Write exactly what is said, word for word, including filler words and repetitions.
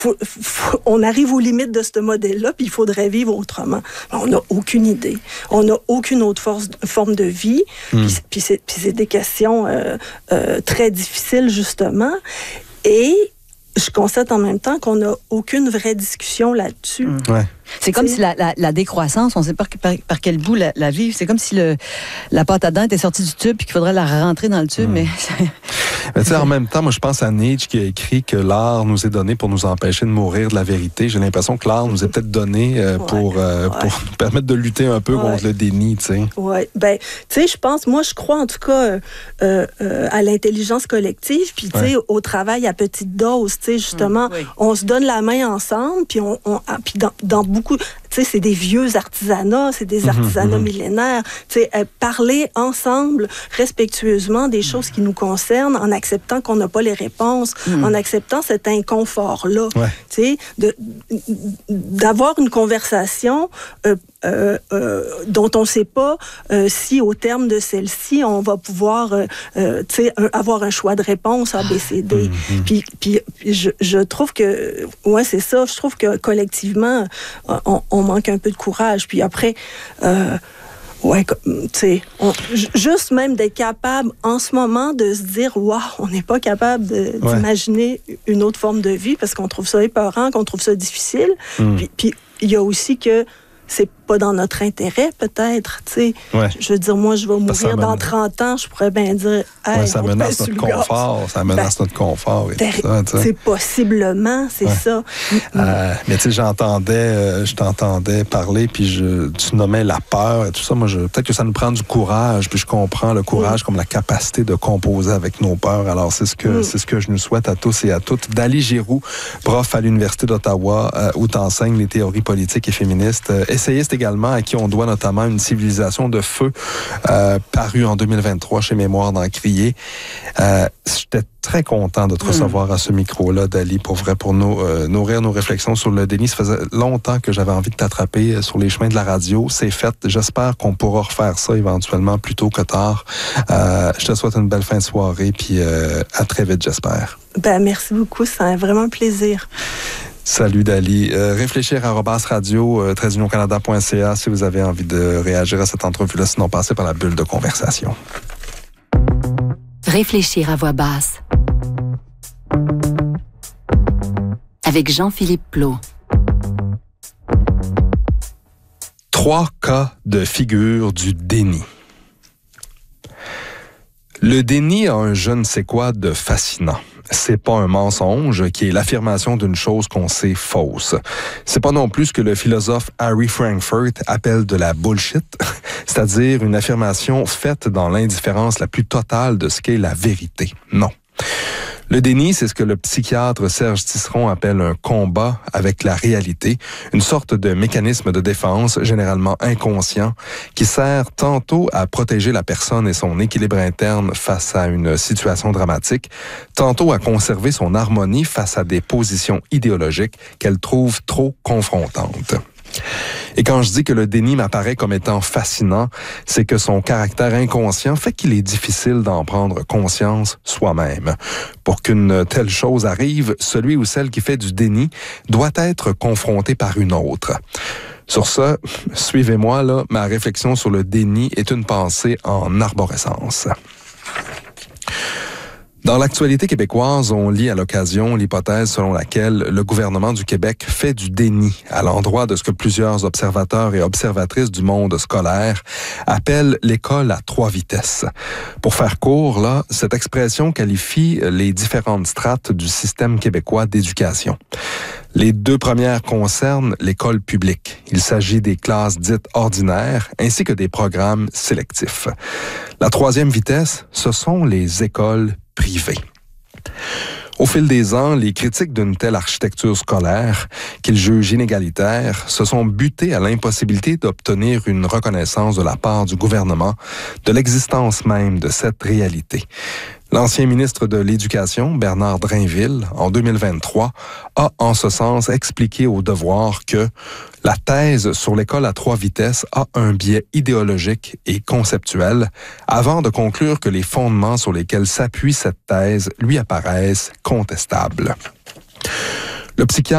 faut, faut, on arrive aux limites de ce modèle-là, puis il faudrait vivre autrement. On n'a aucune idée. On n'a aucune autre force, forme de vie. Mm. Puis, puis, c'est, puis c'est des questions euh, euh, très difficiles, justement. Et je constate en même temps qu'on n'a aucune vraie discussion là-dessus. Mmh. Ouais. C'est comme si la, la, la décroissance, on ne sait pas par, par quel bout la, la vivre. C'est comme si le, la pâte à dents était sortie du tube et qu'il faudrait la rentrer dans le tube. Mmh. Mais, mais tu sais, en même temps, moi, je pense à Nietzsche qui a écrit que l'art nous est donné pour nous empêcher de mourir de la vérité. J'ai l'impression que l'art nous est peut-être donné euh, ouais. pour, euh, ouais. pour nous permettre de lutter un peu ouais. contre le déni, tu sais. Oui. Ben, tu sais, je pense, moi, je crois en tout cas euh, euh, à l'intelligence collective, puis, tu sais, ouais. au travail à petite dose, tu sais, justement, mmh. oui. on se donne la main ensemble, puis on, on, puis dans, dans beaucoup... Tu sais, c'est des vieux artisanats, c'est des artisanats mmh, millénaires. Tu sais, euh, parler ensemble, respectueusement, des choses qui nous concernent, en acceptant qu'on n'a pas les réponses, mmh. en acceptant cet inconfort-là. Ouais. Tu sais, de, d'avoir une conversation euh, euh, euh, dont on ne sait pas euh, si, au terme de celle-ci, on va pouvoir, euh, euh, tu sais, un, avoir un choix de réponse A, B, C, D. Mmh. Puis, puis, puis je, je trouve que, ouais, c'est ça. Je trouve que collectivement, on, on manque un peu de courage. Puis après, euh, ouais, tu sais, juste même d'être capable en ce moment de se dire, waouh, on n'est pas capable de, ouais. d'imaginer une autre forme de vie parce qu'on trouve ça épeurant, qu'on trouve ça difficile. Mm. Puis, puis il y a aussi que c'est pas dans notre intérêt, peut-être, tu sais. Ouais. Je veux dire, moi, je vais mourir dans trente ans, je pourrais bien dire... Hey, ouais, ça menace notre confort, ça menace ben, notre confort et tout ça, tu sais. C'est possiblement, c'est ouais. ça. Euh, mais tu sais, j'entendais, euh, je t'entendais parler, puis je, tu nommais la peur et tout ça. Moi, je, peut-être que ça nous prend du courage, puis je comprends le courage mm. comme la capacité de composer avec nos peurs. Alors, c'est ce que, mm. c'est ce que je nous souhaite à tous et à toutes. Dali Giroux, prof à l'Université d'Ottawa, euh, où tu enseignes les théories politiques et féministes, euh, essayiste également, à qui on doit notamment une civilisation de feu euh, parue en deux mille vingt-trois chez Mémoire d'Encrier. Euh, j'étais très content de te recevoir mmh. à ce micro-là, Dali, pour vrai, pour nous, euh, nourrir nos réflexions sur le déni. Ça faisait longtemps que j'avais envie de t'attraper sur les chemins de la radio. C'est fait. J'espère qu'on pourra refaire ça éventuellement plus tôt que tard. Euh, je te souhaite une belle fin de soirée, puis euh, à très vite, j'espère. Ben, merci beaucoup. C'est un vraiment un plaisir. Salut Dali. Euh, réfléchir arobase radio, euh, trait d'union canada point c a si vous avez envie de réagir à cette entrevue-là, sinon passez par la bulle de conversation. Réfléchir à voix basse. Avec Jean-Philippe Plot. Trois cas de figure du déni. Le déni a un je ne sais quoi de fascinant. C'est pas un mensonge qui est l'affirmation d'une chose qu'on sait fausse. C'est pas non plus ce que le philosophe Harry Frankfurt appelle de la bullshit, c'est-à-dire une affirmation faite dans l'indifférence la plus totale de ce qu'est la vérité. Non. Le déni, c'est ce que le psychiatre Serge Tisseron appelle un combat avec la réalité, une sorte de mécanisme de défense généralement inconscient qui sert tantôt à protéger la personne et son équilibre interne face à une situation dramatique, tantôt à conserver son harmonie face à des positions idéologiques qu'elle trouve trop confrontantes. Et quand je dis que le déni m'apparaît comme étant fascinant, c'est que son caractère inconscient fait qu'il est difficile d'en prendre conscience soi-même. Pour qu'une telle chose arrive, celui ou celle qui fait du déni doit être confronté par une autre. Sur ce, suivez-moi, là, ma réflexion sur le déni est une pensée en arborescence. Dans l'actualité québécoise, on lit à l'occasion l'hypothèse selon laquelle le gouvernement du Québec fait du déni à l'endroit de ce que plusieurs observateurs et observatrices du monde scolaire appellent l'école à trois vitesses. Pour faire court, là, cette expression qualifie les différentes strates du système québécois d'éducation. Les deux premières concernent l'école publique. Il s'agit des classes dites ordinaires ainsi que des programmes sélectifs. La troisième vitesse, ce sont les écoles privées. Au fil des ans, les critiques d'une telle architecture scolaire, qu'ils jugent inégalitaire, se sont butés à l'impossibilité d'obtenir une reconnaissance de la part du gouvernement de l'existence même de cette réalité. L'ancien ministre de l'Éducation, Bernard Drainville, en deux mille vingt-trois, a en ce sens expliqué au Devoir que la thèse sur l'école à trois vitesses a un biais idéologique et conceptuel, avant de conclure que les fondements sur lesquels s'appuie cette thèse lui apparaissent contestables. Le psychiatre